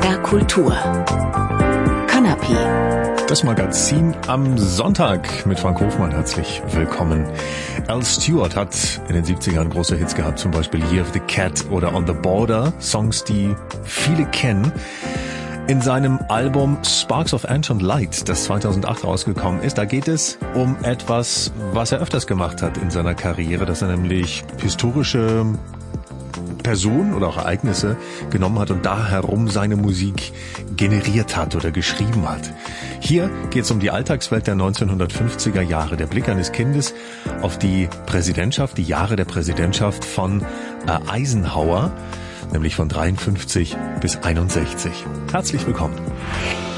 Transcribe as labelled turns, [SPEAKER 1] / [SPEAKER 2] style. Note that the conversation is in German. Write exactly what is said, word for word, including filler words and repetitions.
[SPEAKER 1] M R Kultur. Kanapé.
[SPEAKER 2] Das Magazin am Sonntag mit Frank Hofmann. Herzlich willkommen. Al Stewart hat in den siebzigern große Hits gehabt, zum Beispiel Year of the Cat oder On the Border, Songs, die viele kennen. In seinem Album Sparks of Ancient Light, das zweitausendacht rausgekommen ist, da geht es um etwas, was er öfters gemacht hat in seiner Karriere, dass er nämlich historische Personen oder auch Ereignisse genommen hat und da herum seine Musik generiert hat oder geschrieben hat. Hier geht es um die Alltagswelt der neunzehnhundertfünfziger Jahre, der Blick eines Kindes auf die Präsidentschaft, die Jahre der Präsidentschaft von äh, Eisenhower, nämlich von dreiundfünfzig bis einundsechzig. Herzlich willkommen.